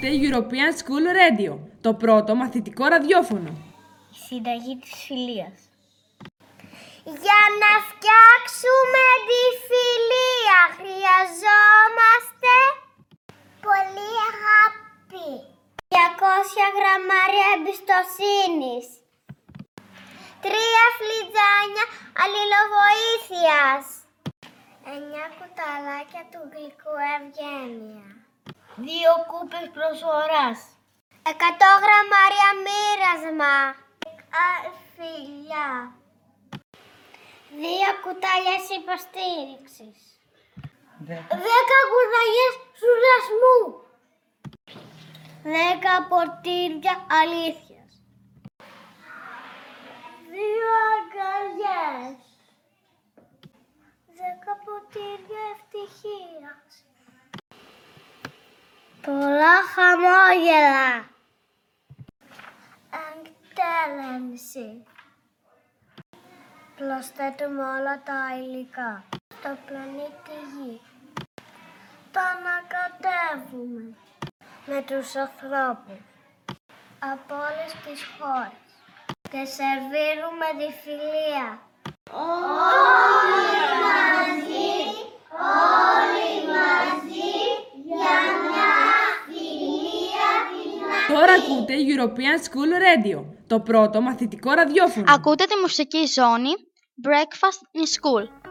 ακούτε European School Radio, το πρώτο μαθητικό ραδιόφωνο. Η συνταγή της φιλίας. Για να φτιάξουμε τη φιλία χρειαζόμαστε πολύ αγάπη. 200 γραμμάρια εμπιστοσύνης. 3 φλιτζάνια αλληλοβοήθειας. 9 κουταλάκια του γλυκού Ευγένεια. 2 κούπες προσφοράς. 100 γραμμάρια μοίρασμα. Φιλιά. 2 κουτάλια υποστήριξης. 10 κουταλιές σουρασμού. 10 ποτήρια αλήθειας. 2 αγκαλιές. 10 ποτήρια ευτυχίας. Πολλά χαμόγελα. Εκτέλενση. Προσθέτουμε όλα τα υλικά στο πλανήτη Γη. Τα ανακατεύουμε με τους ανθρώπους από όλες τις χώρες και σερβίρουμε τη φιλία. Όλοι μαζί για μια φιλία δυνατή. Τώρα ακούτε European School Radio, το πρώτο μαθητικό ραδιόφωνο. Ακούτε τη μουσική ζώνη Breakfast in School.